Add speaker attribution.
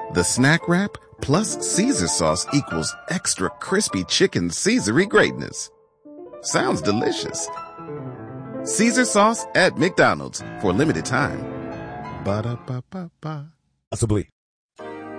Speaker 1: The snack wrap plus Caesar sauce equals extra crispy chicken Caesar-y greatness. Sounds delicious. Caesar sauce at McDonald's for a limited time. Ba-da-ba-ba-ba.
Speaker 2: Possibly.